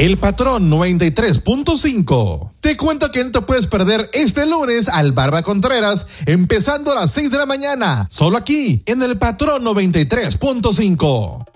El Patrón 93.5. Te cuento que no te puedes perder este lunes al Barba Contreras, empezando a las 6 de la mañana, solo aquí en El Patrón 93.5.